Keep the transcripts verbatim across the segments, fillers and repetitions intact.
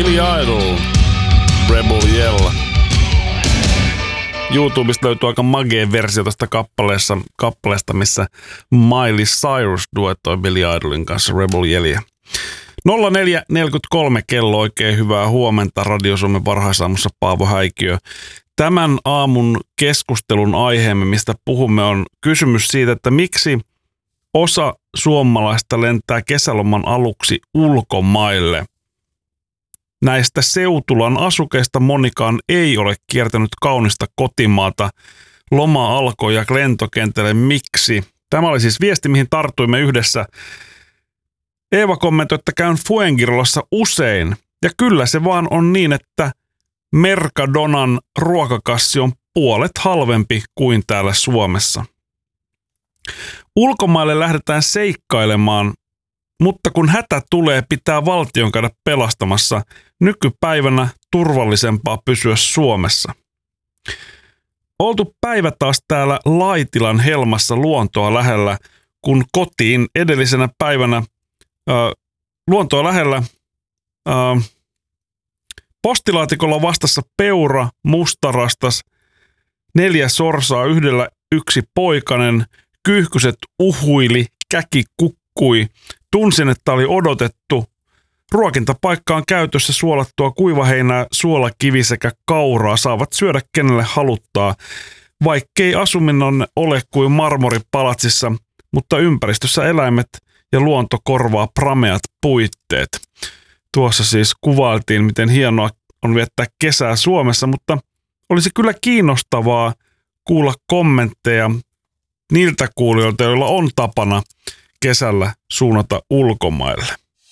Billy Idol, Rebel Yell. YouTubesta löytyy aika magea versio tästä kappaleesta, kappaleesta, missä Miley Cyrus duettoi Billy Idolin kanssa Rebel Yellia. nolla neljä neljäkymmentäkolme kello, oikein hyvää huomenta. Radio Suomen varhaisaamussa Paavo Häikiö. Tämän aamun keskustelun aiheemme, mistä puhumme, on kysymys siitä, että miksi osa suomalaista lentää kesäloman aluksi ulkomaille. Näistä Seutulan asukeista monikaan ei ole kiertänyt kaunista kotimaata. Loma alkoi ja lentokentälle miksi? Tämä oli siis viesti, mihin tartuimme yhdessä. Eeva kommentoi, että käyn Fuengirolassa usein. Ja kyllä se vaan on niin, että Mercadonan ruokakassi on puolet halvempi kuin täällä Suomessa. Ulkomaille lähdetään seikkailemaan, mutta kun hätä tulee, pitää valtion käydä pelastamassa. Nykypäivänä turvallisempaa pysyä Suomessa. Oltu päivä taas täällä Laitilan helmassa luontoa lähellä, kun kotiin edellisenä päivänä äh, luontoa lähellä äh, postilaatikolla vastassa peura, mustarastas, neljä sorsaa, yhdellä yksi poikanen, kyyhkyset uhuili, käki kukkui. Tunsin, että oli odotettu. Ruokintapaikka on käytössä, suolattua kuivaheinää, suolakivi sekä kauraa saavat syödä kenelle haluttaa. Vaikkei asuminen ole kuin marmoripalatsissa, mutta ympäristössä eläimet ja luonto korvaa prameat puitteet. Tuossa siis kuvailtiin, miten hienoa on viettää kesää Suomessa, mutta olisi kyllä kiinnostavaa kuulla kommentteja niiltä kuulijoilta, joilla on tapana kesällä suunnata ulkomaille.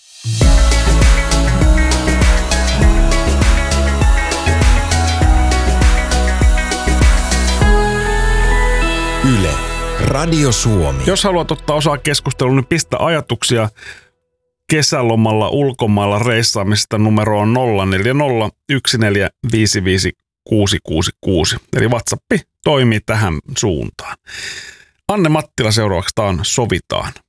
Yle, Radio Suomi. Jos haluat ottaa osaa keskusteluun, niin pistä ajatuksia kesälomalla ulkomailla reissaamisesta numeroon nolla neljä nolla yksi neljä viisi viisi kuusi kuusi kuusi. Eli WhatsApp toimii tähän suuntaan. Anne Mattila seuraavaksi taan Sovitaan.